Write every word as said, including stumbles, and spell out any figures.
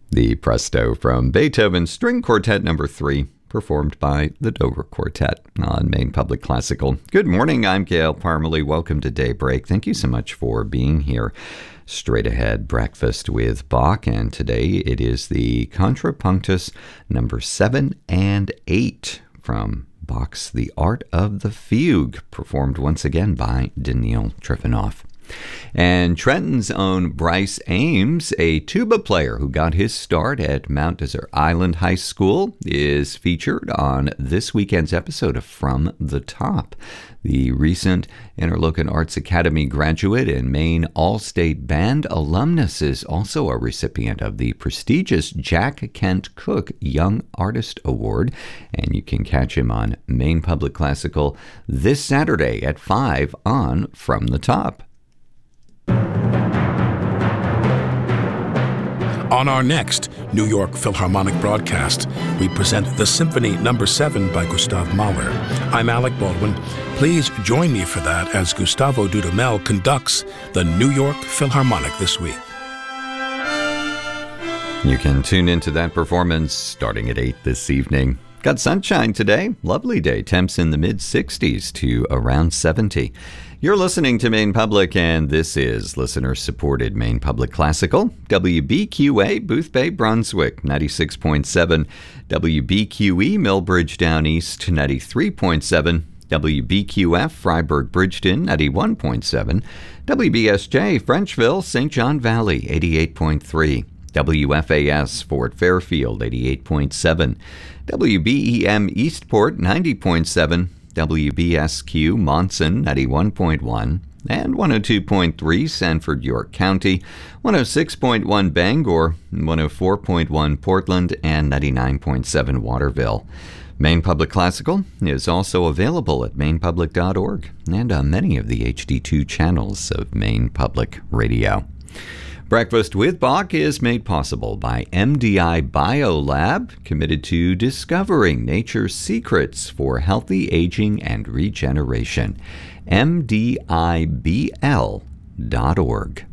The Presto from Beethoven's String Quartet Number three, performed by the Dover Quartet on Maine Public Classical. Good morning, I'm Gail Parmalee. Welcome to Daybreak. Thank you so much for being here. Straight ahead, Breakfast with Bach, and today it is the Contrapunctus number seven and eight from Bach's The Art of the Fugue, performed once again by Daniil Trifonov. And Trenton's own Bryce Ames, a tuba player who got his start at Mount Desert Island High School, is featured on this weekend's episode of From the Top. The recent Interlochen Arts Academy graduate and Maine All-State Band alumnus is also a recipient of the prestigious Jack Kent Cooke Young Artist Award, and you can catch him on Maine Public Classical this Saturday at five on From the Top. On our next New York Philharmonic broadcast, we present the Symphony Number seven by Gustav Mahler. I'm Alec Baldwin. Please join me for that as Gustavo Dudamel conducts the New York Philharmonic this week. You can tune into that performance starting at eight this evening. Got sunshine today. Lovely day. Temps in the mid sixties to around seventy. You're listening to Maine Public, and this is listener-supported Maine Public Classical. W B Q A, Boothbay, Brunswick, ninety-six point seven. W B Q E, Millbridge Down East, ninety-three point seven. W B Q F, Freiburg, Bridgeton, ninety-one point seven. W B S J, Frenchville, Saint John Valley, eighty-eight point three. W F A S, Fort Fairfield, eighty-eight point seven. W B E M, Eastport, ninety point seven. W B S Q, Monson, ninety-one point one, and one oh two point three, Sanford, York County, one oh six point one, Bangor, one oh four point one, Portland, and ninety-nine point seven, Waterville. Maine Public Classical is also available at maine public dot org and on many of the H D two channels of Maine Public Radio. Breakfast with Bach is made possible by M D I Biolab, committed to discovering nature's secrets for healthy aging and regeneration. M D I B L dot org.